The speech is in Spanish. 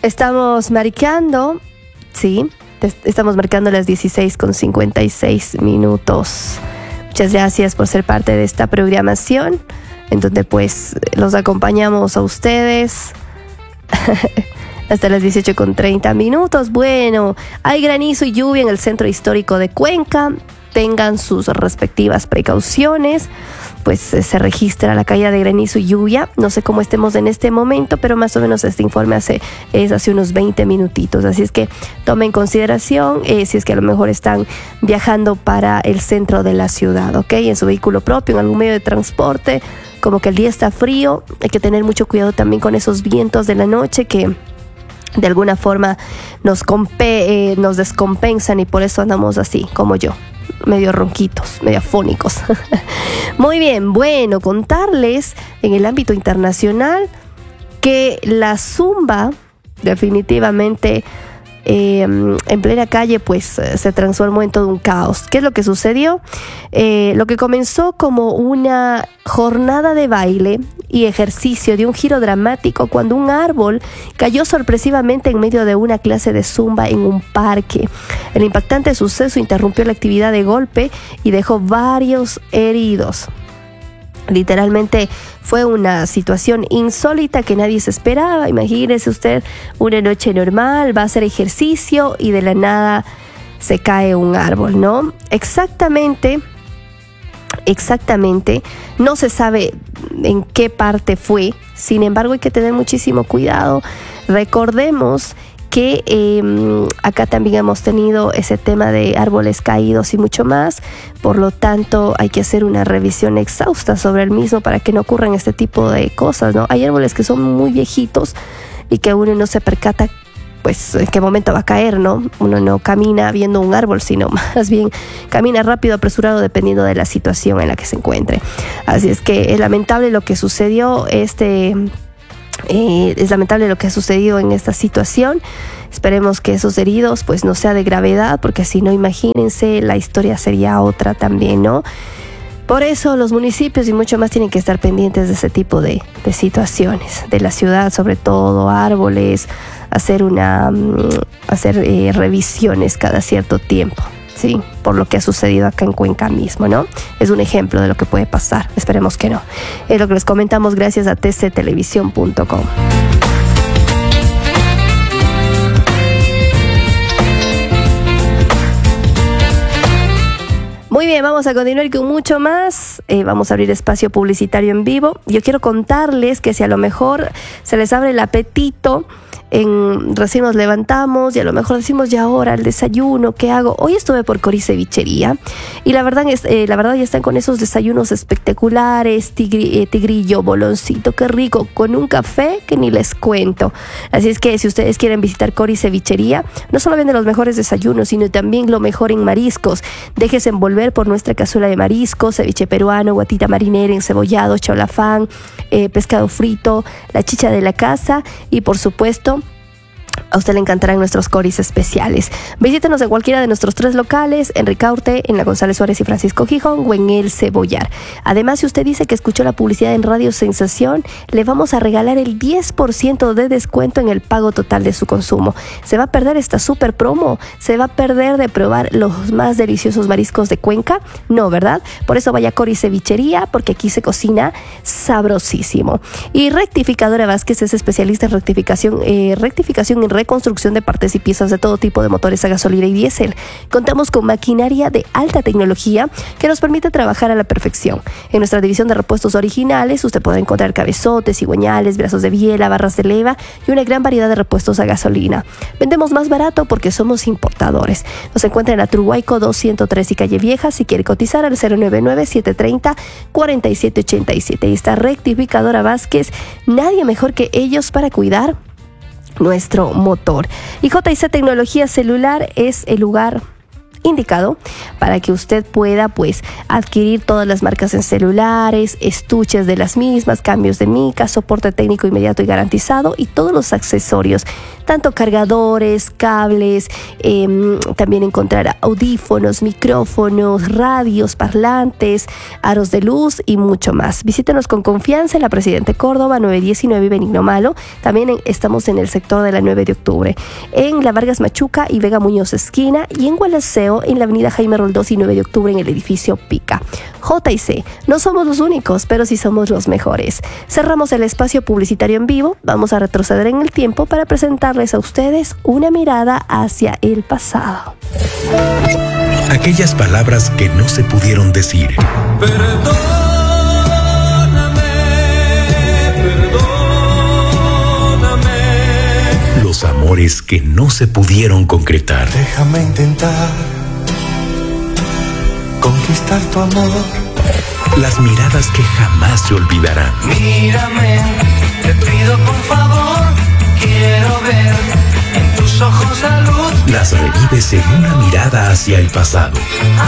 Estamos marcando, sí, estamos marcando las 16:56. Muchas gracias por ser parte de esta programación, en donde pues los acompañamos a ustedes hasta las 18:30. Bueno, hay granizo y lluvia en el centro histórico de Cuenca. Tengan sus respectivas precauciones, pues se registra la caída de granizo y lluvia. No sé cómo estemos en este momento, pero más o menos este informe es hace unos 20 minutitos. Así es que tomen en consideración si es que a lo mejor están viajando para el centro de la ciudad, ¿ok? En su vehículo propio, en algún medio de transporte, como que el día está frío, hay que tener mucho cuidado también con esos vientos de la noche que de alguna forma nos descompensan, y por eso andamos así, como yo, medio ronquitos, medio afónicos. Muy bien, bueno, contarles en el ámbito internacional que la zumba definitivamente en plena calle pues se transformó en todo un caos. ¿Qué es lo que sucedió? Lo que comenzó como una jornada de baile y ejercicio dio un giro dramático cuando un árbol cayó sorpresivamente en medio de una clase de zumba en un parque. El impactante suceso interrumpió la actividad de golpe y dejó varios heridos. Literalmente fue una situación insólita que nadie se esperaba. Imagínese usted una noche normal, va a hacer ejercicio y de la nada se cae un árbol, ¿no? Exactamente, no se sabe en qué parte fue. Sin embargo, hay que tener muchísimo cuidado. Recordemos que acá también hemos tenido ese tema de árboles caídos y mucho más. Por lo tanto, hay que hacer una revisión exhausta sobre el mismo para que no ocurran este tipo de cosas, ¿no? Hay árboles que son muy viejitos y que uno no se percata pues en qué momento va a caer, ¿no? Uno no camina viendo un árbol, sino más bien camina rápido, apresurado, dependiendo de la situación en la que se encuentre. Así es que es lamentable lo que sucedió, es lamentable lo que ha sucedido en esta situación. Esperemos que esos heridos pues no sea de gravedad, porque si no, imagínense, la historia sería otra también, ¿no? Por eso los municipios y mucho más tienen que estar pendientes de ese tipo de situaciones, de la ciudad, sobre todo árboles, hacer revisiones cada cierto tiempo, ¿sí? Por lo que ha sucedido acá en Cuenca mismo, ¿no? Es un ejemplo de lo que puede pasar, esperemos que no. Es lo que les comentamos gracias a tctelevisión.com. Muy bien, vamos a continuar con mucho más. Vamos a abrir espacio publicitario en vivo. Yo quiero contarles que si a lo mejor se les abre el apetito, recién nos levantamos y a lo mejor decimos, ya ahora el desayuno, ¿qué hago? Hoy estuve por Cori Cevichería y la verdad ya están con esos desayunos espectaculares, tigrillo, boloncito, qué rico, con un café que ni les cuento. Así es que si ustedes quieren visitar Cori Cevichería, no solo venden los mejores desayunos, sino también lo mejor en mariscos. Déjese envolver por nuestra cazuela de mariscos, ceviche peruano, guatita marinera, encebollado, cholafán, pescado frito, la chicha de la casa y por supuesto a usted le encantarán nuestros coris especiales. Visítenos en cualquiera de nuestros 3 locales, en Ricaurte, en la González Suárez y Francisco Gijón, o en El Cebollar. Además, si usted dice que escuchó la publicidad en Radio Sensación, le vamos a regalar el 10% de descuento en el pago total de su consumo. ¿Se va a perder esta super promo? ¿Se va a perder de probar los más deliciosos mariscos de Cuenca? No, ¿verdad? Por eso vaya a Cori Cevichería, porque aquí se cocina sabrosísimo. Y Rectificadora Vázquez es especialista en rectificación y reconstrucción de partes y piezas de todo tipo de motores a gasolina y diésel. Contamos con maquinaria de alta tecnología que nos permite trabajar a la perfección. En nuestra división de repuestos originales usted podrá encontrar cabezotes, cigüeñales, brazos de biela, barras de leva y una gran variedad de repuestos a gasolina. Vendemos más barato porque somos importadores. Nos encuentra en Atruhuayco 203 y Calle Vieja. Si quiere cotizar al 099-730-4787. Y esta Rectificadora Vázquez, nadie mejor que ellos para cuidar nuestro motor. Y JC Tecnología Celular es el lugar indicado para que usted pueda pues adquirir todas las marcas en celulares, estuches de las mismas, cambios de mica, soporte técnico inmediato y garantizado y todos los accesorios, tanto cargadores, cables, también encontrar audífonos, micrófonos, radios, parlantes, aros de luz y mucho más. Visítenos con confianza en la Presidente Córdoba 919 y Benigno Malo. También estamos en el sector de la 9 de octubre, en la Vargas Machuca y Vega Muñoz esquina, y en Gualaceo en la avenida Jaime Roldós y 9 de octubre en el edificio Pica. J&C, no somos los únicos, pero sí somos los mejores. Cerramos el espacio publicitario en vivo. Vamos a retroceder en el tiempo para presentarles a ustedes una mirada hacia el pasado. Aquellas palabras que no se pudieron decir. Perdóname, perdóname. Los amores que no se pudieron concretar. Déjame intentar conquistar tu amor. Las miradas que jamás se olvidarán. Mírame, te pido por favor, quiero ver en tus ojos la luz. Las revives en una mirada hacia el pasado.